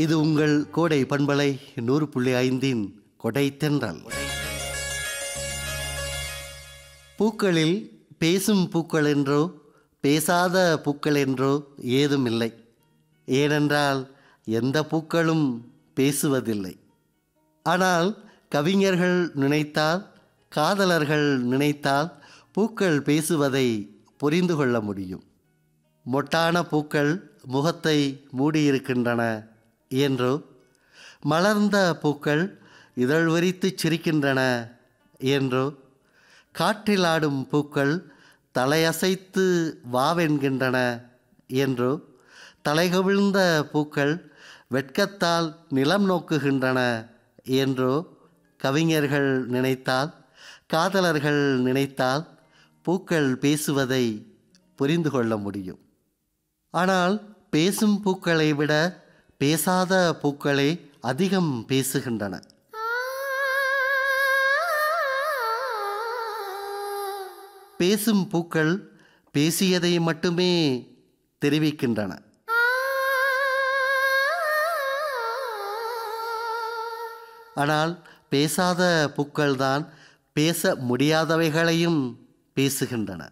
இது உங்கள் கோடை பண்பலை 100.5 கொடை தென்றல். பூக்களில் பேசும் பூக்கள் என்றோ பேசாத பூக்கள் என்றோ ஏதும் இல்லை. ஏனென்றால் எந்த பூக்களும் பேசுவதில்லை. ஆனால் கவிஞர்கள் நினைத்தால், காதலர்கள் நினைத்தால் பூக்கள் பேசுவதை புரிந்து கொள்ள முடியும். மொட்டான பூக்கள் முகத்தை மூடியிருக்கின்றன என்றோ, மலர்ந்த பூக்கள் இதழ் விரித்து சிரிக்கின்றன என்றோ, காற்றில் ஆடும் பூக்கள் தலையசைத்து வாவென்கின்றன என்றோ, தலைகவிழ்ந்த பூக்கள் வெட்கத்தால் நிலம் நோக்குகின்றன என்றோ கவிஞர்கள் நினைத்தால், காதலர்கள் நினைத்தால் பூக்கள் பேசுவதை புரிந்து கொள்ள முடியும். ஆனால் பேசும் பூக்களை விட பேசாத பூக்களே அதிகம் பேசுகின்றன. பேசும் பூக்கள் பேசியதை மட்டுமே தெரிவிக்கின்றன. ஆனால் பேசாத பூக்கள்தான் பேச முடியாதவைகளையும் பேசுகின்றன.